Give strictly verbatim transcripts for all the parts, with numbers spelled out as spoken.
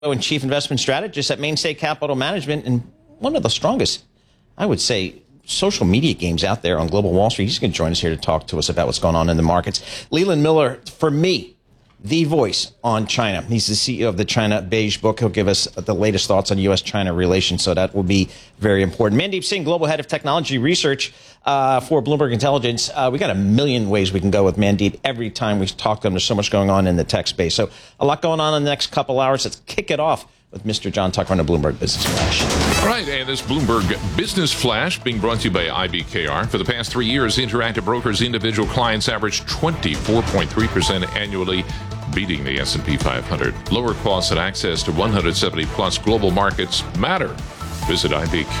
and Chief Investment Strategist at Mainstay Capital Management, and one of the strongest, I would say, social media games out there on Global Wall Street. He's going to join us here to talk to us about what's going on in the markets. Leland Miller, for me, the voice on China. He's the C E O of the China Beige Book. He'll give us the latest thoughts on U S China relations, so that will be very important. Mandeep Singh, Global Head of Technology Research uh, for Bloomberg Intelligence. Uh, we got a million ways we can go with Mandeep. Every time we talk to him, there's so much going on in the tech space. So a lot going on in the next couple hours. Let's kick it off with Mister John Tucker on the Bloomberg Business Flash. All right, and this Bloomberg Business Flash being brought to you by I B K R. For the past three years, Interactive Brokers' individual clients averaged twenty-four point three percent annually, beating the S and P five hundred. Lower costs and access to one hundred seventy plus global markets matter. Visit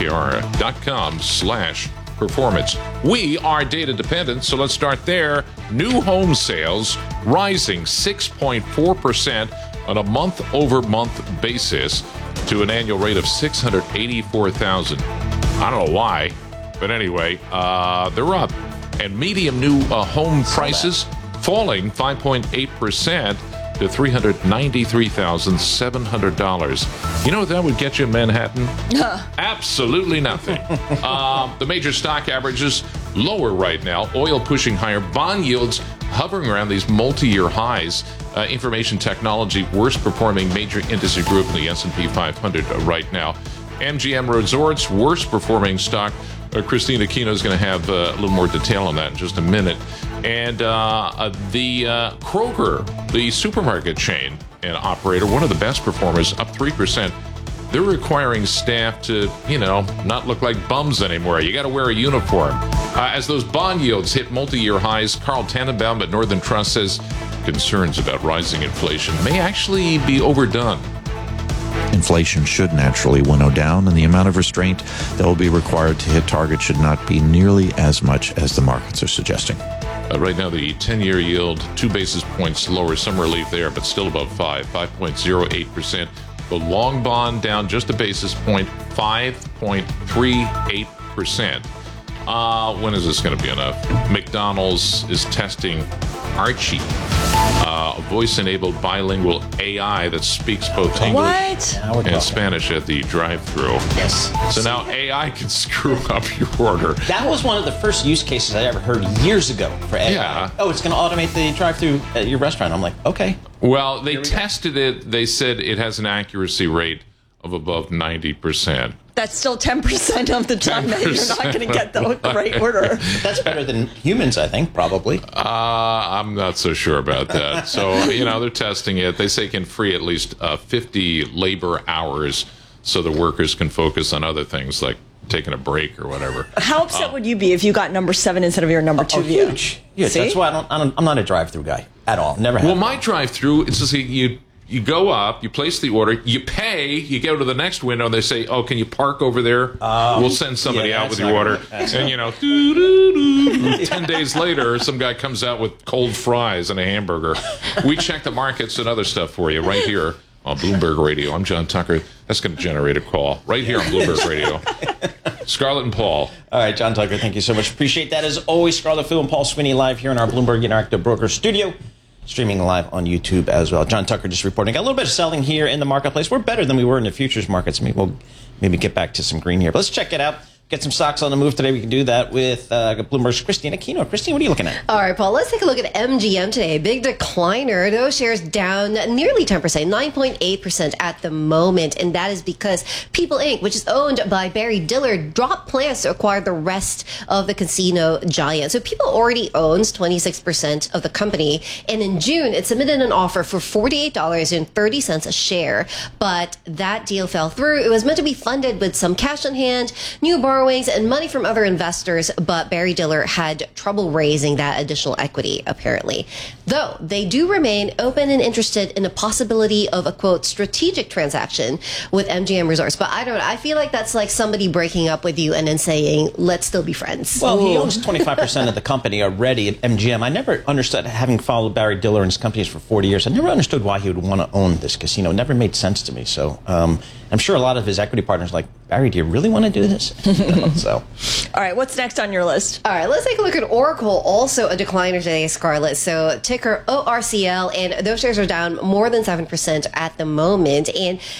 ibkr.com slash performance. We are data dependent, so let's start there. New home sales rising six point four percent on a month-over-month basis to an annual rate of six hundred eighty-four thousand. I don't know why, but anyway, uh, they're up. And medium new uh, home prices falling five point eight percent to three hundred ninety-three thousand seven hundred dollars. You know what that would get you in Manhattan? Absolutely nothing. um, the major stock averages lower right now. Oil pushing higher. Bond yields hovering around these multi-year highs. Uh, information technology, worst performing major industry group in the S and P five hundred uh, right now. M G M Resorts, worst performing stock. Uh, Christina Aquino is going to have uh, a little more detail on that in just a minute. And uh, uh, the uh, Kroger, the supermarket chain and operator, one of the best performers, up three percent. They're requiring staff to, you know, not look like bums anymore. You got to wear a uniform. Uh, as those bond yields hit multi-year highs, Carl Tannenbaum at Northern Trust says concerns about rising inflation may actually be overdone. Inflation should naturally winnow down, and the amount of restraint that will be required to hit target should not be nearly as much as the markets are suggesting. Uh, right now, the ten-year yield, two basis points lower, some relief there, but still above five, five point zero eight percent. The long bond down just a basis point, five point three eight percent. Uh, when is this going to be enough? McDonald's is testing Archie, uh, a voice-enabled bilingual A I that speaks both English What? and Spanish at the drive-thru. Yes. So now A I can screw up your order. That was one of the first use cases I ever heard years ago for A I. Yeah. Oh, it's going to automate the drive-thru at your restaurant. I'm like, okay. Well, they we tested it. They said it has an accuracy rate of above ninety percent. That's still ten percent of the time that you're not going to get the right order. That's better than humans, I think, probably. Uh, I'm not so sure about that. So, you know, they're testing it. They say it can free at least uh, fifty labor hours so the workers can focus on other things like taking a break or whatever. How upset uh, would you be if you got number seven instead of your number two oh, view? Huge. Huge. That's why I don't, I don't, I'm not a drive-through guy at all. Never have. Well, my drive-through, it's just you... You go up, you place the order, you pay, you go to the next window, and they say, oh, can you park over there? Um, we'll send somebody yeah, out with your order. And, you know, doo, doo, doo. ten days later, some guy comes out with cold fries and a hamburger. We check the markets and other stuff for you right here on Bloomberg Radio. I'm John Tucker. That's going to generate a call right here on Bloomberg Radio. Scarlett and Paul. All right, John Tucker, thank you so much. Appreciate that. As always, Scarlett Phil and Paul Sweeney live here in our Bloomberg Interactive Broker studio. Streaming live on YouTube as well. John Tucker just reporting. Got a little bit of selling here in the marketplace. We're better than we were in the futures markets. Maybe we'll maybe get back to some green here. But let's check it out. Get some stocks on the move today. We can do that with uh, Bloomberg's Christina Aquino. Christine, what are you looking at? All right, Paul, let's take a look at M G M today. Big decliner. Those shares down nearly ten percent, nine point eight percent at the moment. And that is because People Incorporated, which is owned by Barry Diller, dropped plans to acquire the rest of the casino giant. So People already owns twenty-six percent of the company. And in June, it submitted an offer for forty-eight dollars and thirty cents a share. But that deal fell through. It was meant to be funded with some cash on hand, new borrowings, and money from other investors, but Barry Diller had trouble raising that additional equity, apparently. Though they do remain open and interested in the possibility of a, quote, strategic transaction with M G M Resorts. But I don't know. I feel like that's like somebody breaking up with you and then saying, let's still be friends. Well, Ooh. He owns twenty-five percent of the company already at M G M. I never understood, having followed Barry Diller and his companies for forty years, I never understood why he would want to own this casino. It never made sense to me. So um, I'm sure a lot of his equity partners like Barry, do you really want to do this? So, All right, what's next on your list? All right, let's take a look at Oracle, also a decliner today, Scarlett. So ticker O R C L, and those shares are down more than seven percent at the moment. And